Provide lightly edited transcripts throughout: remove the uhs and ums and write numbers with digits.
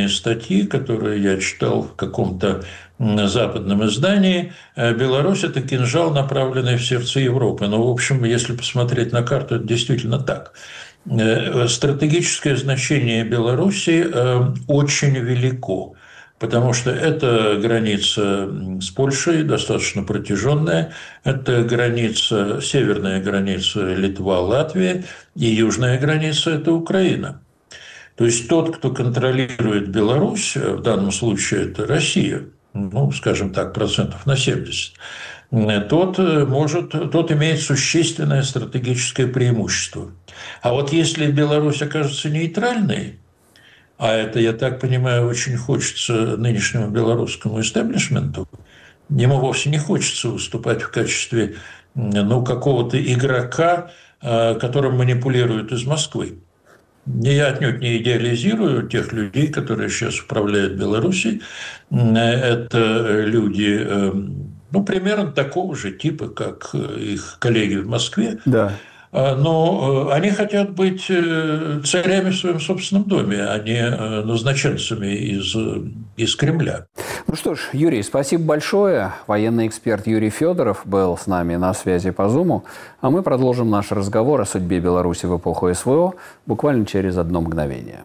последние статьи, которые я читал в каком-то западном издании, Беларусь – это кинжал, направленный в сердце Европы. Но, в общем, если посмотреть на карту, это действительно так. Стратегическое значение Беларуси очень велико, потому что это граница с Польшей, достаточно протяженная, это граница, северная граница Литва, Латвия, и южная граница – это Украина. То есть тот, кто контролирует Беларусь, в данном случае это Россия, ну, скажем так, процентов на 70, тот имеет существенное стратегическое преимущество. А вот если Беларусь окажется нейтральной, а это, я так понимаю, очень хочется нынешнему белорусскому истеблишменту, ему вовсе не хочется выступать в качестве какого-то игрока, которым манипулируют из Москвы. Я отнюдь не идеализирую тех людей, которые сейчас управляют Белоруссией. Это люди, примерно такого же типа, как их коллеги в Москве. Да. Но они хотят быть царями в своем собственном доме, а не назначенцами из Кремля. Ну что ж, Юрий, спасибо большое. Военный эксперт Юрий Федоров был с нами на связи по Зуму. А мы продолжим наш разговор о судьбе Беларуси в эпоху СВО буквально через одно мгновение.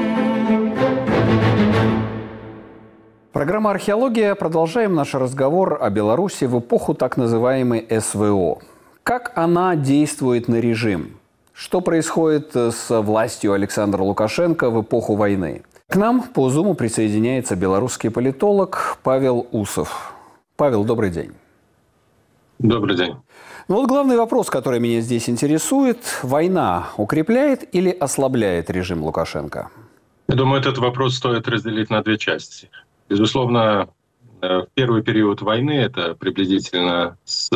Программа «Археология». Продолжаем наш разговор о Беларуси в эпоху так называемой СВО. Как она действует на режим? Что происходит с властью Александра Лукашенко в эпоху войны? К нам по Зуму присоединяется белорусский политолог Павел Усов. Павел, добрый день. Добрый день. Ну вот главный вопрос, который меня здесь интересует. Война укрепляет или ослабляет режим Лукашенко? Я думаю, этот вопрос стоит разделить на две части. Безусловно, в первый период войны, это приблизительно с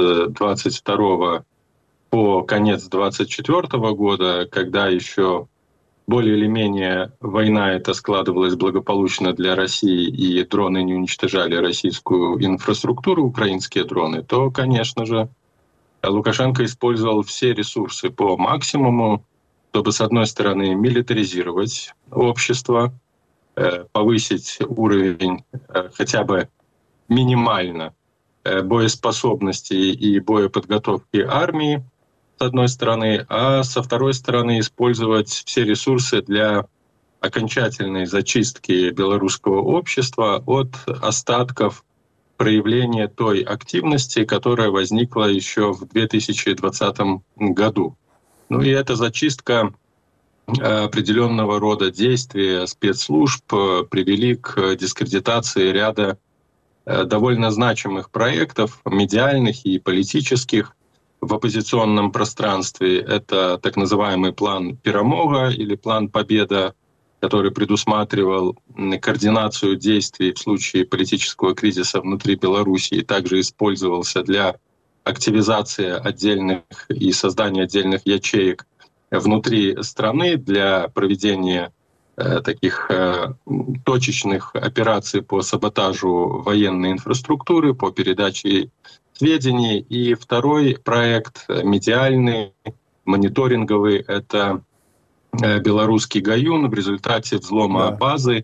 22 по конец 24 года, когда еще более или менее война эта складывалась благополучно для России, и дроны не уничтожали российскую инфраструктуру, украинские дроны, то, конечно же, Лукашенко использовал все ресурсы по максимуму, чтобы, с одной стороны, милитаризировать общество, повысить уровень хотя бы минимально боеспособности и боеподготовки армии, с одной стороны, а со второй стороны использовать все ресурсы для окончательной зачистки белорусского общества от остатков проявления той активности, которая возникла еще в 2020 году. Ну и эта зачистка определенного рода действия спецслужб привели к дискредитации ряда довольно значимых проектов, медиальных и политических, в оппозиционном пространстве. Это так называемый план «Перемога» или план «Победа», который предусматривал координацию действий в случае политического кризиса внутри Беларуси и также использовался для активизации отдельных и создания отдельных ячеек внутри страны для проведения таких точечных операций по саботажу военной инфраструктуры, по передаче сведений. И второй проект медиальный, мониторинговый, это белорусский ГАЮН в результате взлома базы.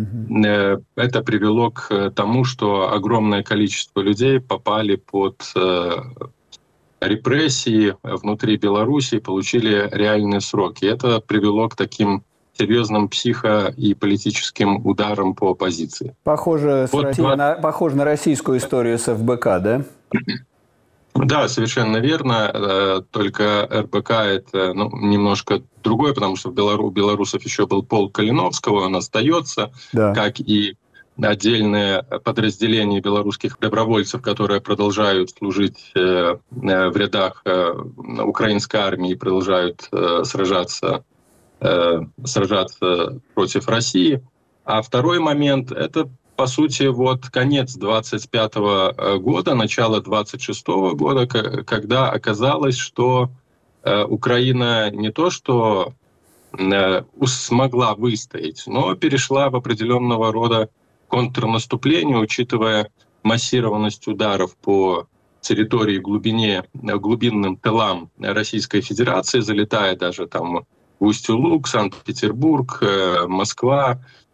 Это привело к тому, что огромное количество людей попали под репрессии внутри Беларуси, получили реальные сроки. Это привело к таким серьезным психо- и политическим ударам по оппозиции. Похоже, похоже на российскую историю с ФБК, да? Да, совершенно верно. Только РБК это немножко другое, потому что у белорусов еще был полк Калиновского, он остается, как и отдельные подразделения белорусских добровольцев, которые продолжают служить в рядах украинской армии и продолжают сражаться против России. А второй момент — это, по сути, конец 25 года, начало 26 года, когда оказалось, что Украина не то что смогла выстоять, но перешла в определенного рода контрнаступление, учитывая массированность ударов по территории глубинным тылам Российской Федерации, залетая даже там в Усть-Луг, Санкт-Петербург, Москва,